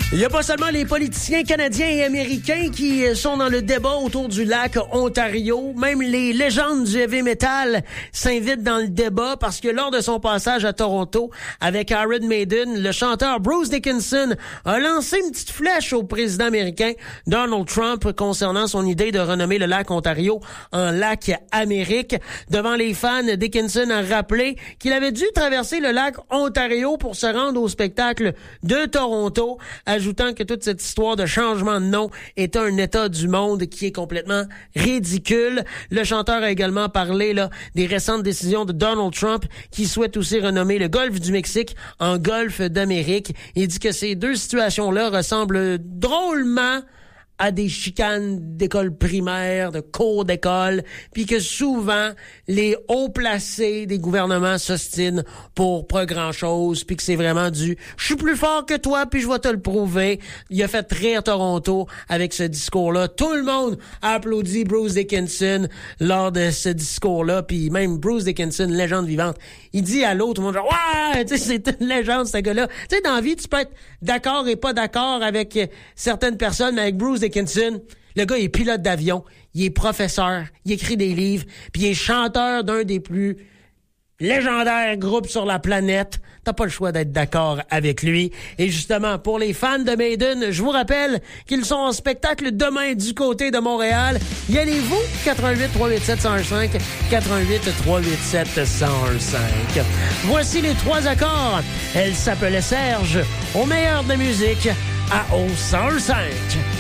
Il n'y a pas seulement les politiciens canadiens et américains qui sont dans le débat autour du lac Ontario. Même les légendes du heavy metal s'invitent dans le débat parce que lors de son passage à Toronto avec Iron Maiden, le chanteur Bruce Dickinson a lancé une petite flèche au président américain Donald Trump concernant son idée de renommer le lac Ontario en lac Amérique. Devant les fans, Dickinson a rappelé qu'il avait dû traverser le lac Ontario pour se rendre au spectacle de Toronto, ajoutant que toute cette histoire de changement de nom est un état du monde qui est complètement ridicule. Le chanteur a également parlé des récentes décisions de Donald Trump qui souhaite aussi renommer le golfe du Mexique en golfe d'Amérique. Il dit que ces deux situations-là ressemblent drôlement à des chicanes d'école primaire, de cours d'école, puis que souvent, les hauts placés des gouvernements s'ostinent pour pas grand-chose, puis que c'est vraiment je suis plus fort que toi, puis je vais te le prouver. Il a fait rire Toronto avec ce discours-là. Tout le monde a applaudi Bruce Dickinson lors de ce discours-là, puis même Bruce Dickinson, légende vivante, il dit à l'autre, tout le monde genre, ouais, tu sais, c'est une légende, ce gars-là. Tu sais, dans la vie, tu peux être d'accord et pas d'accord avec certaines personnes, mais avec Bruce Dickinson, le gars, il est pilote d'avion, il est professeur, il écrit des livres, puis il est chanteur d'un des plus légendaires groupes sur la planète. T'as pas le choix d'être d'accord avec lui. Et justement, pour les fans de Maiden, je vous rappelle qu'ils sont en spectacle demain du côté de Montréal. Y allez-vous? 88-387-105, 88-387-105. Voici les trois accords. Elle s'appelait Serge, au meilleur de la musique, à O105.